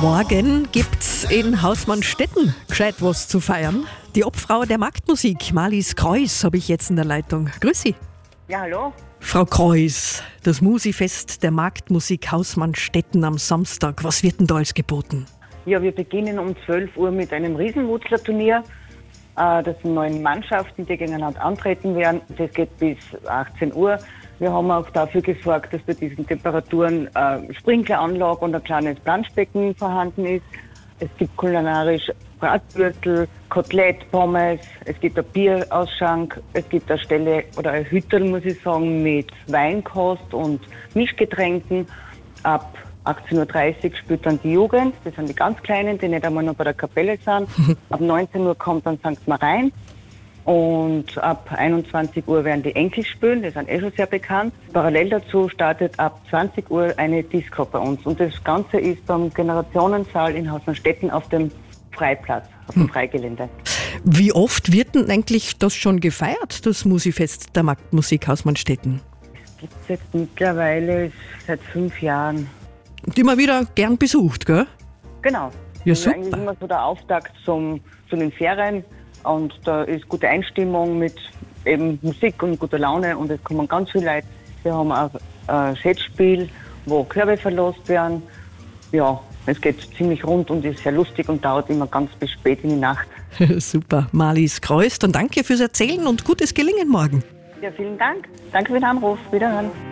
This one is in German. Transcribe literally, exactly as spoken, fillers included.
Morgen gibt's in Hausmannstetten gescheit was zu feiern. Die Obfrau der Marktmusik, Marlies Kreuss, habe ich jetzt in der Leitung. Grüß Sie. Ja, hallo. Frau Kreuss, das Musifest der Marktmusik Hausmannstetten am Samstag. Was wird denn da alles geboten? Ja, wir beginnen um zwölf Uhr mit einem Riesenwurzlerturnier. Äh, Das sind neun Mannschaften, die gegeneinander antreten werden. Das geht bis achtzehn Uhr. Wir haben auch dafür gesorgt, dass bei diesen Temperaturen äh, Sprinkleranlage und ein kleines Planschbecken vorhanden ist. Es gibt kulinarisch Bratwürstel, Kotelett, Pommes, es gibt ein Bierausschank, es gibt eine Stelle oder ein Hütterl, muss ich sagen, mit Weinkost und Mischgetränken. Ab achtzehn Uhr dreißig spielt dann die Jugend, das sind die ganz Kleinen, die nicht einmal noch bei der Kapelle sind. Ab neunzehn Uhr kommt dann Sankt Marein. Und ab einundzwanzig Uhr werden die Enkel spielen, die sind eh schon sehr bekannt. Parallel dazu startet ab zwanzig Uhr eine Disco bei uns. Und das Ganze ist beim Generationensaal in Hausmannstetten auf dem Freiplatz, auf dem Freigelände. Wie oft wird denn eigentlich das schon gefeiert, das Musifest der Marktmusik Hausmannstetten? Das gibt es jetzt mittlerweile seit fünf Jahren. Und immer wieder gern besucht, gell? Genau. Ja, Das ist super. eigentlich immer so der Auftakt zum, zu den Ferien. Und da ist gute Einstimmung mit eben Musik und guter Laune und es kommen ganz viele Leute. Wir haben auch ein Schätzspiel, wo Körbe verlost werden. Ja, es geht ziemlich rund und ist sehr lustig und dauert immer ganz bis spät in die Nacht. Super, Marlies Kreuss, dann danke fürs Erzählen und gutes Gelingen morgen. Ja, vielen Dank. Danke für den Anruf. Wiederhören.